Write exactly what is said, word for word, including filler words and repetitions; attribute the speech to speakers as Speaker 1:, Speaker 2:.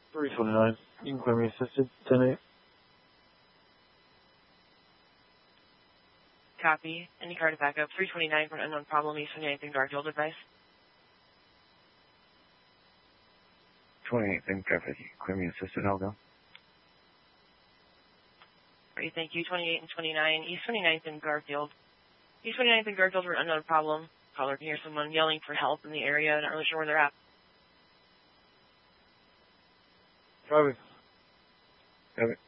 Speaker 1: three twenty-nine. You can clear me assisted. ten eight.
Speaker 2: Copy. Any car to back up. three twenty-nine for an unknown problem. East twenty-ninth and Garfield advice.
Speaker 3: twenty-eighth and traffic. Clear me assisted. I'll go.
Speaker 2: Great, thank you. twenty-eight and twenty-nine. East twenty-ninth and Garfield. East twenty-ninth and Garfield for an unknown problem. Caller can hear someone yelling for help in the area. Not really sure where they're at.
Speaker 1: Copy.
Speaker 3: Copy.